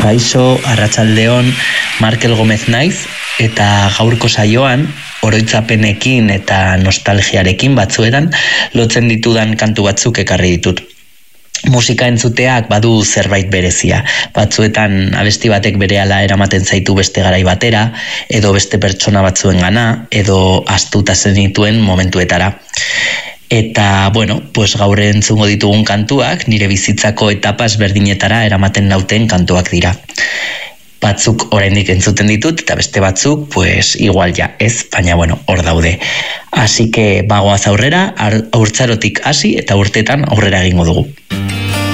Kaixo, arratsaldeon, Markel Gomez naiz, eta gaurko saioan, oroitzapenekin eta nostalgiarekin batzuetan, lotzen ditudan kantu batzuk ekarri ditut. Musika entzuteak badu zerbait berezia. Batzuetan abesti batek berehala eramaten zaitu beste garai batera, edo beste pertsona batzuengana, edo ahaztuta zenituen momentuetara. Eta, gaur entzungo ditugun kantuak, nire bizitzako etapa ezberdinetara eramaten nauten kantuak dira. Batzuk oraindik entzuten ditut, eta beste batzuk, igual ja ez, baina hor daude. Así que bagoaz aurrera, haurtzarotik hasi eta urtetan aurrera egingo dugu.